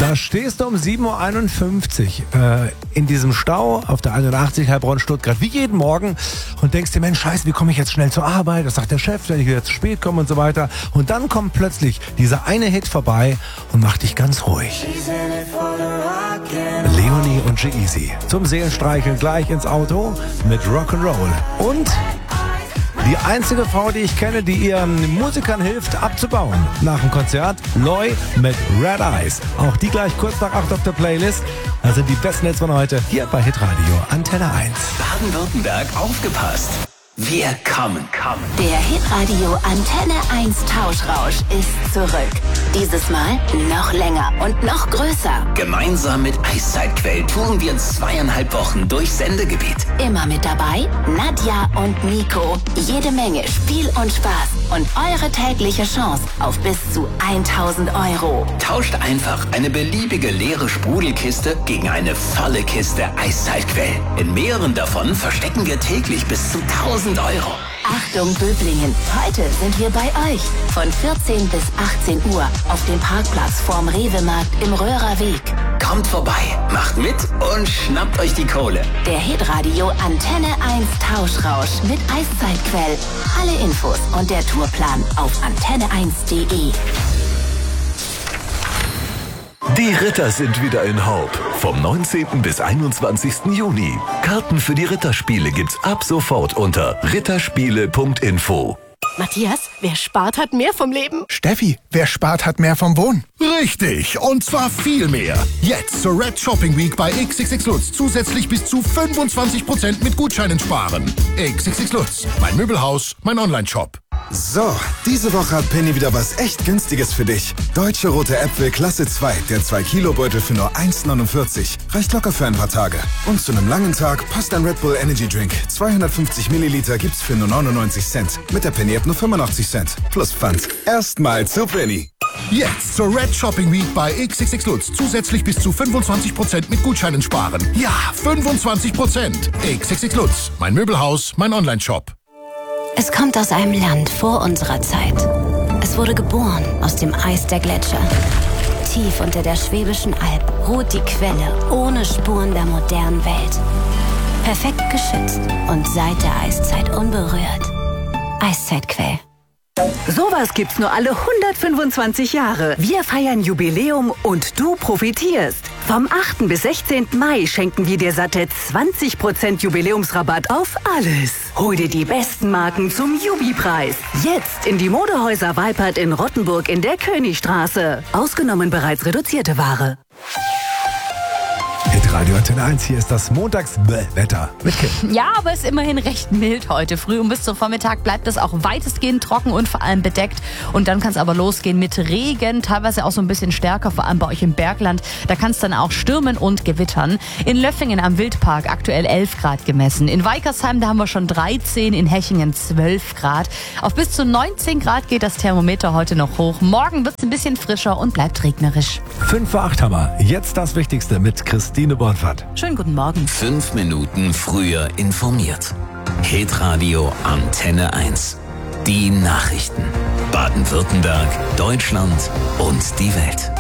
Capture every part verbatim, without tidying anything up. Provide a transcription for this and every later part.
Da stehst du um sieben Uhr einundfünfzig äh, in diesem Stau auf der einundachtzig Heilbronn-Stuttgart, wie jeden Morgen, und denkst dir, Mensch, scheiße, wie komme ich jetzt schnell zur Arbeit? Das sagt der Chef, wenn ich wieder zu spät komme und so weiter. Und dann kommt plötzlich dieser eine Hit vorbei und macht dich ganz ruhig. Leonie und G-Eazy zum Seelenstreicheln gleich ins Auto mit Rock'n'Roll. Und die einzige Frau, die ich kenne, die ihren Musikern hilft, abzubauen. Nach dem Konzert neu mit Red Eyes. Auch die gleich kurz nach acht auf der Playlist. Das sind die besten Hits von heute hier bei Hitradio Antenne eins. Baden-Württemberg, aufgepasst. Wir kommen, kommen. Der Hitradio Antenne eins Tauschrausch ist zurück. Dieses Mal noch länger und noch größer. Gemeinsam mit Eiszeitquell touren wir zweieinhalb Wochen durchs Sendegebiet. Immer mit dabei Nadja und Nico. Jede Menge Spiel und Spaß und eure tägliche Chance auf bis zu tausend Euro. Tauscht einfach eine beliebige leere Sprudelkiste gegen eine volle Kiste Eiszeitquell. In mehreren davon verstecken wir täglich bis zu tausend Euro. Achtung Böblingen, heute sind wir bei euch. Von vierzehn bis achtzehn Uhr auf dem Parkplatz vorm Rewe-Markt im Röhrer Weg. Kommt vorbei, macht mit und schnappt euch die Kohle. Der Hitradio Antenne eins Tauschrausch mit Eiszeitquell. Alle Infos und der Tourplan auf antenne eins punkt de. Die Ritter sind wieder in Haupt. Vom neunzehnten bis einundzwanzigsten Juni. Karten für die Ritterspiele gibt's ab sofort unter ritterspiele punkt info. Matthias, wer spart, hat mehr vom Leben. Steffi, wer spart, hat mehr vom Wohnen. Richtig, und zwar viel mehr. Jetzt zur Red Shopping Week bei X X X Lutz zusätzlich bis zu fünfundzwanzig Prozent mit Gutscheinen sparen. X X X Lutz, mein Möbelhaus, mein Online-Shop. So, diese Woche hat Penny wieder was echt Günstiges für dich. Deutsche Rote Äpfel Klasse zwei, der zwei Kilo Beutel für nur eins neunundvierzig. Reicht locker für ein paar Tage. Und zu einem langen Tag passt ein Red Bull Energy Drink. zweihundertfünfzig Milliliter gibt's für nur neunundneunzig Cent. Mit der Penny App nur fünfundachtzig Cent. Plus Pfand. Erstmal zu Penny. Jetzt zur Red Shopping Week bei X X X Lutz zusätzlich bis zu fünfundzwanzig Prozent mit Gutscheinen sparen. Ja, fünfundzwanzig Prozent. X X X Lutz, mein Möbelhaus, mein Online-Shop. Es kommt aus einem Land vor unserer Zeit. Es wurde geboren aus dem Eis der Gletscher. Tief unter der Schwäbischen Alb ruht die Quelle ohne Spuren der modernen Welt. Perfekt geschützt und seit der Eiszeit unberührt. Eiszeitquell. Sowas gibt's nur alle hundertfünfundzwanzig Jahre. Wir feiern Jubiläum und du profitierst. Vom achten bis sechzehnten Mai schenken wir dir satte zwanzig Prozent Jubiläumsrabatt auf alles. Hol dir die besten Marken zum Jubi-Preis. Jetzt in die Modehäuser Weipert in Rottenburg in der Königstraße. Ausgenommen bereits reduzierte Ware. Hitradio Antenne eins, hier ist das Montagswetter mit Kim. Ja, aber es ist immerhin recht mild heute früh und bis zum Vormittag bleibt es auch weitestgehend trocken und vor allem bedeckt. Und dann kann es aber losgehen mit Regen, teilweise auch so ein bisschen stärker, vor allem bei euch im Bergland. Da kann es dann auch stürmen und gewittern. In Löffingen am Wildpark aktuell elf Grad gemessen. In Weikersheim, da haben wir schon dreizehn, in Hechingen zwölf Grad. Auf bis zu neunzehn Grad geht das Thermometer heute noch hoch. Morgen wird es ein bisschen frischer und bleibt regnerisch. fünf vor acht haben wir. Jetzt das Wichtigste mit Christine Bornfahrt. Schönen guten Morgen. Fünf Minuten früher informiert. Hitradio Antenne eins. Die Nachrichten. Baden-Württemberg, Deutschland und die Welt.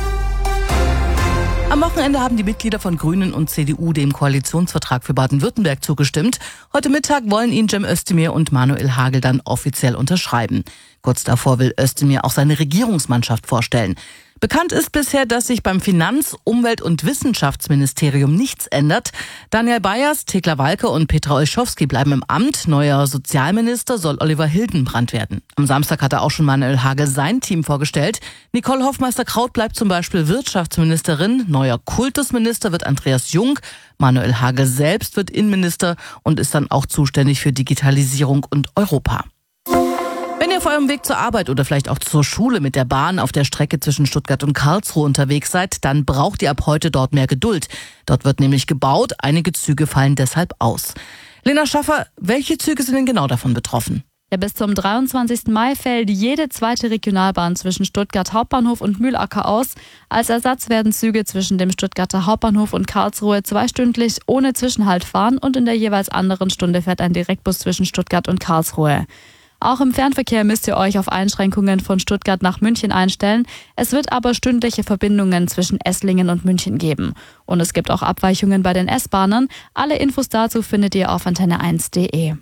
Am Wochenende haben die Mitglieder von Grünen und C D U dem Koalitionsvertrag für Baden-Württemberg zugestimmt. Heute Mittag wollen ihn Cem Özdemir und Manuel Hagel dann offiziell unterschreiben. Kurz davor will Özdemir auch seine Regierungsmannschaft vorstellen. Bekannt ist bisher, dass sich beim Finanz-, Umwelt- und Wissenschaftsministerium nichts ändert. Daniel Bayers, Thekla Walke und Petra Olschowski bleiben im Amt. Neuer Sozialminister soll Oliver Hildenbrand werden. Am Samstag hatte auch schon Manuel Hagel sein Team vorgestellt. Nicole Hofmeister-Kraut bleibt zum Beispiel Wirtschaftsministerin. Neuer Kultusminister wird Andreas Jung. Manuel Hagel selbst wird Innenminister und ist dann auch zuständig für Digitalisierung und Europa. Wenn ihr auf eurem Weg zur Arbeit oder vielleicht auch zur Schule mit der Bahn auf der Strecke zwischen Stuttgart und Karlsruhe unterwegs seid, dann braucht ihr ab heute dort mehr Geduld. Dort wird nämlich gebaut, einige Züge fallen deshalb aus. Lena Schaffer, welche Züge sind denn genau davon betroffen? Ja, bis zum dreiundzwanzigsten Mai fällt jede zweite Regionalbahn zwischen Stuttgart Hauptbahnhof und Mühlacker aus. Als Ersatz werden Züge zwischen dem Stuttgarter Hauptbahnhof und Karlsruhe zweistündlich ohne Zwischenhalt fahren und in der jeweils anderen Stunde fährt ein Direktbus zwischen Stuttgart und Karlsruhe. Auch im Fernverkehr müsst ihr euch auf Einschränkungen von Stuttgart nach München einstellen. Es wird aber stündliche Verbindungen zwischen Esslingen und München geben. Und es gibt auch Abweichungen bei den S-Bahnen. Alle Infos dazu findet ihr auf antenne eins punkt de.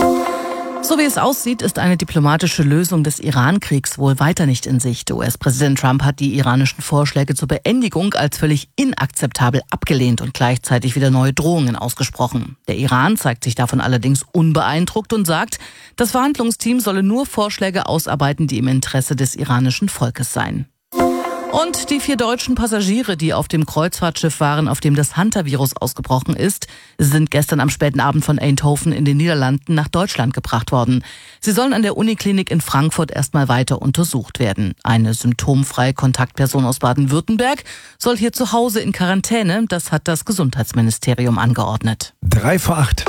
So wie es aussieht, ist eine diplomatische Lösung des Iran-Kriegs wohl weiter nicht in Sicht. U S-Präsident Trump hat die iranischen Vorschläge zur Beendigung als völlig inakzeptabel abgelehnt und gleichzeitig wieder neue Drohungen ausgesprochen. Der Iran zeigt sich davon allerdings unbeeindruckt und sagt, das Verhandlungsteam solle nur Vorschläge ausarbeiten, die im Interesse des iranischen Volkes seien. Und die vier deutschen Passagiere, die auf dem Kreuzfahrtschiff waren, auf dem das Hunter-Virus ausgebrochen ist, sind gestern am späten Abend von Eindhoven in den Niederlanden nach Deutschland gebracht worden. Sie sollen an der Uniklinik in Frankfurt erstmal weiter untersucht werden. Eine symptomfreie Kontaktperson aus Baden-Württemberg soll hier zu Hause in Quarantäne. Das hat das Gesundheitsministerium angeordnet. Drei vor acht.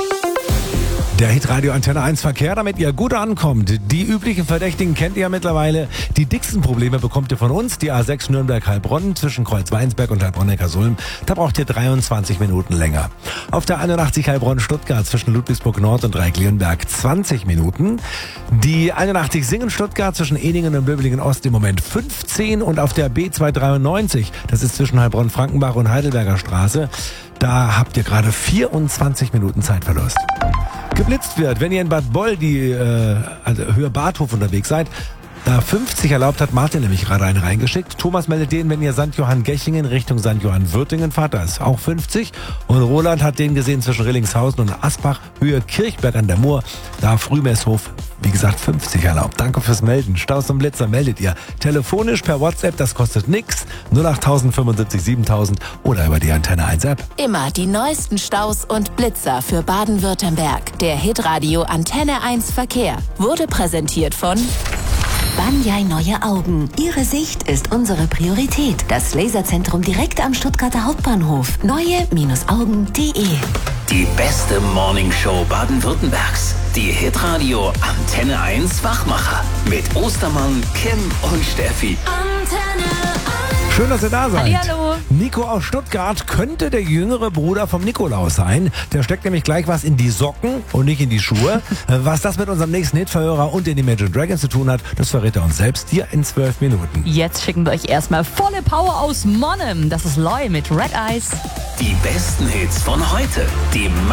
Der Hitradio Antenne eins Verkehr, damit ihr gut ankommt. Die üblichen Verdächtigen kennt ihr ja mittlerweile. Die dicksten Probleme bekommt ihr von uns. Die A sechs Nürnberg-Heilbronn zwischen Kreuzweinsberg und Heilbronn-Neckarsulm. Da braucht ihr dreiundzwanzig Minuten länger. Auf der einundachtzig Heilbronn-Stuttgart zwischen Ludwigsburg-Nord und Reiklienberg zwanzig Minuten. Die einundachtzig Singen-Stuttgart zwischen Eningen und Böblingen-Ost im Moment fünfzehn. Und auf der B zweihundertdreiundneunzig, das ist zwischen Heilbronn-Frankenbach und Heidelberger Straße, da habt ihr gerade vierundzwanzig Minuten Zeitverlust. Geblitzt wird, wenn ihr in Bad Boll, die äh, also Höhe Badhof unterwegs seid, da fünfzig erlaubt, hat Martin nämlich gerade einen reingeschickt. Thomas meldet den, wenn ihr Sankt Johann-Gechingen Richtung Sankt Johann-Würtingen fahrt, da ist auch fünfzig. Und Roland hat den gesehen zwischen Rillingshausen und Asbach, Höhe Kirchberg an der Mur, da Frühmesshof, wie gesagt, fünfzig erlaubt. Danke fürs Melden. Staus und Blitzer meldet ihr telefonisch per WhatsApp, das kostet nix. null acht fünfundsiebzig siebentausend oder über die Antenne eins App. Immer die neuesten Staus und Blitzer für Baden-Württemberg. Der Hitradio Antenne eins Verkehr wurde präsentiert von Banyai Neue Augen. Ihre Sicht ist unsere Priorität. Das Laserzentrum direkt am Stuttgarter Hauptbahnhof. neue Augen punkt de. Die beste Morningshow Baden-Württembergs. Die Hitradio Antenne eins Wachmacher. Mit Ostermann, Kim und Steffi. Antenne eins. Schön, dass ihr da seid. Hallihallo. Nico aus Stuttgart könnte der jüngere Bruder vom Nikolaus sein. Der steckt nämlich gleich was in die Socken und nicht in die Schuhe. Was das mit unserem nächsten Hitverhörer und den Imagine Dragons zu tun hat, das verrät er uns selbst hier in zwölf Minuten. Jetzt schicken wir euch erstmal volle Power aus Monnem. Das ist Loy mit Red Eyes. Die besten Hits von heute. Die